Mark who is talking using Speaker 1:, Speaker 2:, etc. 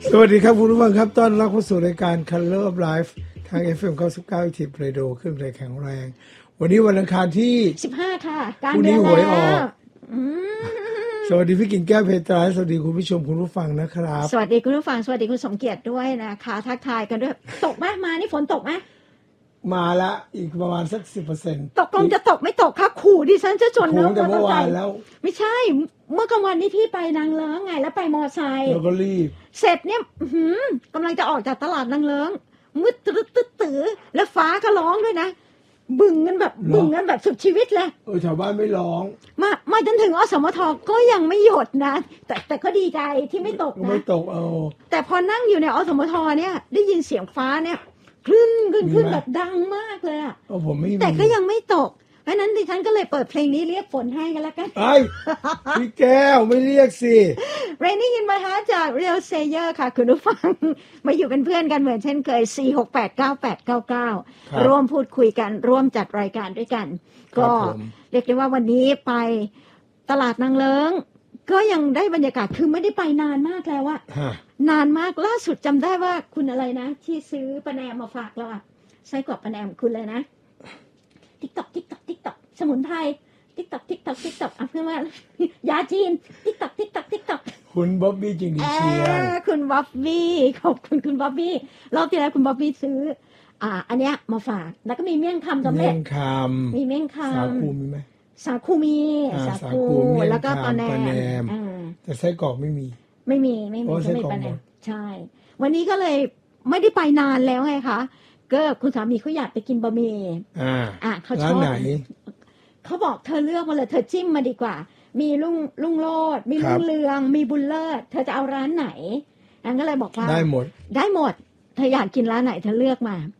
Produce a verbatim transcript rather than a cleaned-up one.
Speaker 1: สวัสดีครับคุณผู้ฟังครับต้อนรับเข้าสู่รายการ Color of Life ทาง เอฟ เอ็ม เก้าสิบเก้า ที เพลโดขึ้นเพลงแข็งแรงวันนี้วันอังคารที่
Speaker 2: สิบห้าค่ะการเดือนแล้ว
Speaker 1: สวัสดีพี่กิ่งแก้วเพตราสวัสดีคุณผู้ชมคุณผู้ฟังนะครับ
Speaker 2: สวัสดีคุณผู้ฟังสวัสดีคุณสมเกียรติด้วยนะคะทักทายกันด้วยตกไหมมานี่ฝนตกไหม
Speaker 1: มาละอีกประมาณสัก สิบเปอร์เซ็นต์
Speaker 2: ตกลงจะตกไม่ตกค่ะขู่ดิฉันจะจน
Speaker 1: เนื้อแต่เมื่อวานแล้ว
Speaker 2: ไม่ใช่เมื่อกลางวันนี้พี่ไปนางเลิ้งไงแล้วไปมอไซค์
Speaker 1: แล้วก็รีบ
Speaker 2: เสร็จเนี่ยกำลังจะออกจากตลาดนางเลิ้งมืดตึ๊ดตึ๊ดตื้อแล้วฟ้าก็ร้องด้วยนะบึ้งกันแบบบึ้งกันแบบสุดชีวิตเลย
Speaker 1: เออชาวบ้านไม่ร้อง
Speaker 2: มามาจนถึงอสมทก็ยังไม่หยดนะแต่แต่ก็ดีใจที่ไม่ตกนะ
Speaker 1: ไม่ตกเอา
Speaker 2: แต่พอนั่งอยู่ในอสมทเนี่ยได้ยินเสียงฟ้าเนี่ยคลื่นขึ้นขึ้นแบบดังมากเลยอ่ะ
Speaker 1: ผมไม่
Speaker 2: แต่ก็ยังไม่ตกเพราะนั้นดิฉันก็เลยเปิดเพลงนี้เรียกฝนให้กันแล้วกัน
Speaker 1: ไอ้พี่แก้วไม่เรียกสิ
Speaker 2: Raining in My Heart จาก Real Sayer ค่ะคุณผู้ฟังมาอยู่เป็นเพื่อนกันเหมือนเช่นเคย สี่ หก แปด เก้า แปด เก้า เก้า ร่วมพูดคุยกันร่วมจัดรายการด้วยกันก็เรียกได้ว่าวันนี้ไปตลาดนางเลิ้งก็ยังได้บรรยากาศคือไม่ได้ไปนานมากแล้วอะนานมากล่าสุดจำได้ว่าคุณอะไรนะที่ซื้อปะแนมมาฝากเราอะไส้กรอกปะแนมคุณเลยนะติ๊กต็อกติ๊กต็อกติ๊กต็อกสมุนไพรติ๊กต็อกติ๊กต็อกติ๊กต็อกอ่ะเพื่อนว่ายาจีนติ๊กต็อกติ๊กต็อกติ๊กต็อก
Speaker 1: คุณบ๊อบบี้จริงดิเชียง
Speaker 2: คุณบ๊อบบี้ขอบคุณคุณบ๊อบบี้รอบที่แล้วคุณบ๊อบบี้ซื้ออ่าอันเนี้ยมาฝากแล้วก็มีเมี่ยงคำสำเร็จ
Speaker 1: เมี่ยงคำ
Speaker 2: มีเมี่ยงคำ
Speaker 1: สาคูมีไหม
Speaker 2: สาคูมีสาคูแล้วก็ปลาแหนม
Speaker 1: แต่ไส้กรอกไม่มี
Speaker 2: ไม่มีไม่มีไม่มีปลาแหนมใช่วันนี้ก็เลยไม่ได้ไปนานแล้วไงคะก็คุณสามีเขาอยากไปกินบะหมี่
Speaker 1: อ่า
Speaker 2: อ่าเขาชอบ
Speaker 1: ร้านไหน
Speaker 2: เขาบอกเธอเลือกมาเลยเธอจิ้มมาดีกว่ามีลุงลุงโลดมีลุงเลืองมีบุญเลิศเธอจะเอาร้านไหนอันก็เลยบอกว่า
Speaker 1: ได้หมด
Speaker 2: ได้หมดเธออยากกินร้านไหนเธอเลือกมา